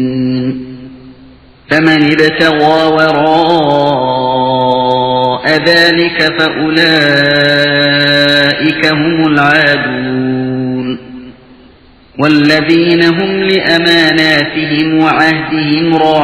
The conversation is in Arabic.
فمن ابتغى وراء ذلك فأولئك هم العادون والذين هم لأماناتهم وعهدهم راعون